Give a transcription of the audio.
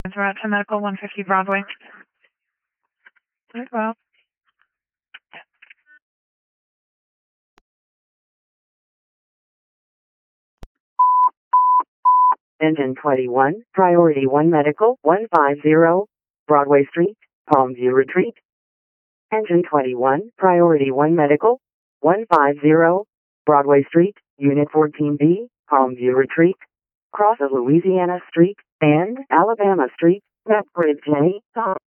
We're out to Medical 150 Broadway. Very well. Engine 21, Priority 1 Medical, 150, Broadway Street, Palmview Retreat. Engine 21, Priority 1 Medical, 150, Broadway Street, Unit 14B, Palmview Retreat. Cross of Louisiana Street and Alabama Street, Map Grid Jenny,